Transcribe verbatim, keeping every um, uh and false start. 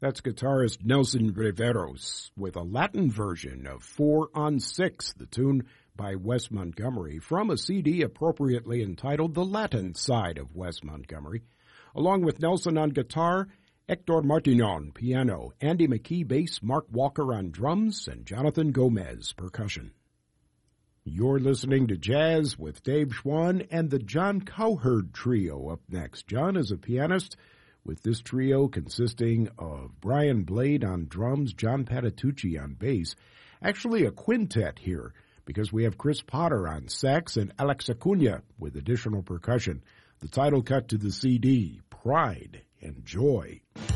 That's guitarist Nelson Riveros with a Latin version of Four on Six, the tune by Wes Montgomery, from a C D appropriately entitled The Latin Side of Wes Montgomery. Along with Nelson on guitar, Hector Martinon piano, Andy McKee bass, Mark Walker on drums, and Jonathan Gomez percussion. You're listening to Jazz with Dave Schwann and the John Cowherd Trio up next. John is a pianist, with this trio consisting of Brian Blade on drums, John Patitucci on bass. Actually a quintet here, because we have Chris Potter on sax and Alex Acuna with additional percussion. The title cut to the C D, Pride and Joy.